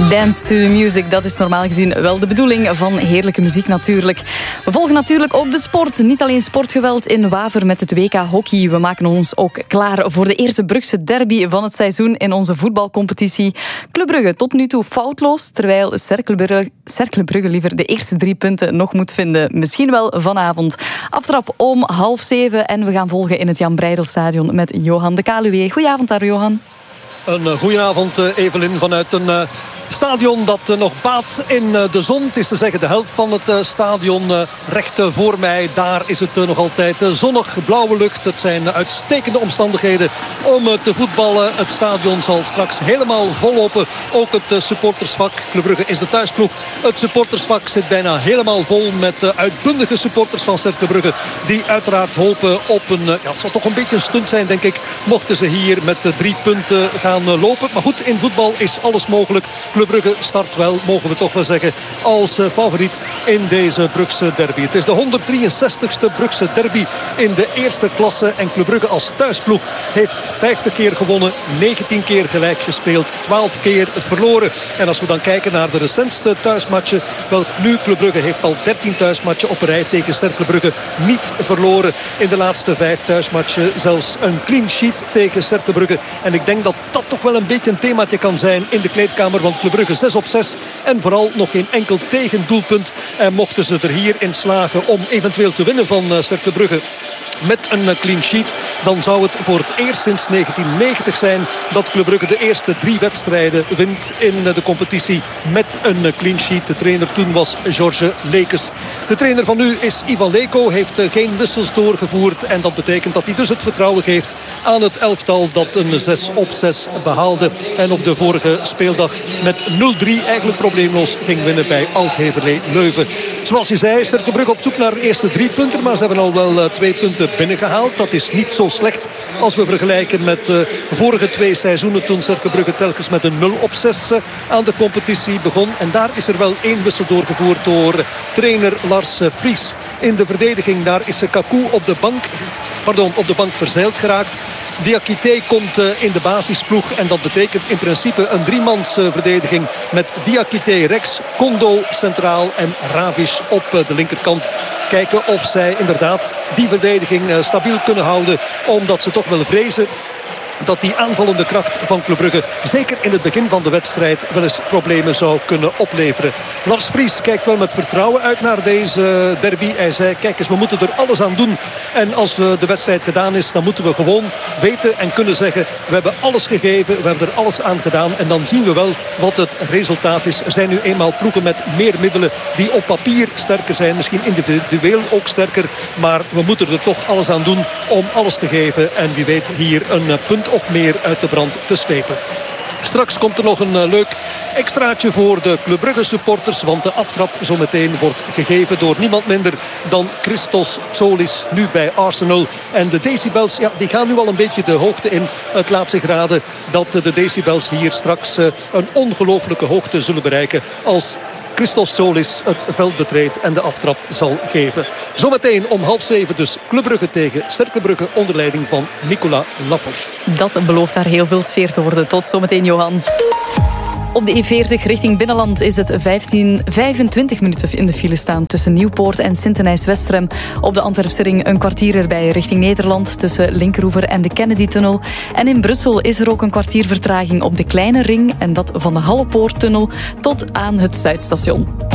Dance to the music, dat is normaal gezien wel de bedoeling van heerlijke muziek natuurlijk. We volgen natuurlijk ook de sport. Niet alleen sportgeweld in Waver met het WK hockey. We maken ons ook klaar voor de eerste Brugse derby van het seizoen in onze voetbalcompetitie. Club Brugge tot nu toe foutloos, terwijl Cercle Brugge liever de eerste 3 punten nog moet vinden. Misschien wel vanavond. Aftrap om 6:30 en we gaan volgen in het Jan Breidelstadion met Johan de Kaluwe. Goedenavond daar, Johan. Een goedenavond, Evelyn, vanuit een stadion dat nog baat in de zon. Het is te zeggen de helft van het stadion recht voor mij. Daar is het nog altijd zonnig, blauwe lucht. Het zijn uitstekende omstandigheden om te voetballen. Het stadion zal straks helemaal vollopen. Ook het supportersvak. Club Brugge is de thuisploeg. Het supportersvak zit bijna helemaal vol met uitbundige supporters van Cercle Brugge. Die uiteraard hopen op een... het zal toch een beetje een stunt zijn, denk ik. Mochten ze hier met 3 punten gaan lopen. Maar goed, in voetbal is alles mogelijk. Club Brugge start wel, mogen we toch wel zeggen, als favoriet in deze Brugse derby. Het is de 163ste Brugse derby in de eerste klasse. En Club Brugge als thuisploeg heeft 50 keer gewonnen, 19 keer gelijk gespeeld, 12 keer verloren. En als we dan kijken naar de recentste thuismatchen, wel, nu Club Brugge heeft al 13 thuismatchen op een rij tegen Cercle Brugge niet verloren. In de laatste 5 thuismatchen zelfs een clean sheet tegen Cercle Brugge. En ik denk dat dat toch wel een beetje een themaatje kan zijn in de kleedkamer. Want Club Brugge 6 op 6 en vooral nog geen enkel tegendoelpunt. En mochten ze er hier in slagen om eventueel te winnen van Cercle Brugge met een clean sheet, dan zou het voor het eerst sinds 1990 zijn dat Club Brugge de eerste 3 wedstrijden wint in de competitie met een clean sheet. De trainer toen was George Lekes. De trainer van nu is Ivan Leko, heeft geen wissels doorgevoerd en dat betekent dat hij dus het vertrouwen geeft aan het elftal dat een 6 op 6 behaalde en op de vorige speeldag met 0-3 eigenlijk probleemloos ging winnen bij Oud-Heverlee Leuven. Zoals je zei, Cercle Brugge op zoek naar de eerste 3 punten, maar ze hebben al wel 2 punten binnengehaald. Dat is niet zo slecht als we vergelijken met de vorige 2 seizoenen toen Cercle Brugge telkens met een 0 op 6 aan de competitie begon. En daar is er wel 1 wissel doorgevoerd door trainer Lars Vries. In de verdediging, daar is Kaku op de bank verzeild geraakt. Diakité komt in de basisploeg en dat betekent in principe een 3-mans verdediging met Diakité rechts, Kondo centraal en Ravish op de linkerkant. Kijken of zij inderdaad die verdediging stabiel kunnen houden, omdat ze toch wel vrezen dat die aanvallende kracht van Club Brugge zeker in het begin van de wedstrijd wel eens problemen zou kunnen opleveren. Lars Vries kijkt wel met vertrouwen uit naar deze derby. Hij zei, kijk eens, we moeten er alles aan doen. En als de wedstrijd gedaan is, dan moeten we gewoon weten en kunnen zeggen, we hebben alles gegeven, we hebben er alles aan gedaan. En dan zien we wel wat het resultaat is. Er zijn nu eenmaal ploegen met meer middelen die op papier sterker zijn. Misschien individueel ook sterker. Maar we moeten er toch alles aan doen om alles te geven. En wie weet hier een punt of meer uit de brand te slepen. Straks komt er nog een leuk extraatje voor de Club Brugge supporters. Want de aftrap zometeen wordt gegeven door niemand minder dan Christos Tsolis. Nu bij Arsenal. En de decibels, die gaan nu al een beetje de hoogte in. Het laat zich raden dat de decibels hier straks een ongelooflijke hoogte zullen bereiken als Christos Tsolis het veld betreedt en de aftrap zal geven. Zometeen om 6:30 dus Club Brugge tegen Cercle Brugge onder leiding van Nicolas Laforge. Dat belooft daar heel veel sfeer te worden. Tot zometeen, Johan. Op de E40 richting Binnenland is het 25 minuten in de file staan tussen Nieuwpoort en Sint-Denijs-Westrem. Op de Antwerpse ring een kwartier erbij richting Nederland tussen Linkeroever en de Kennedy-tunnel. En in Brussel is er ook een kwartier vertraging op de Kleine Ring en dat van de Hallepoorttunnel tot aan het Zuidstation.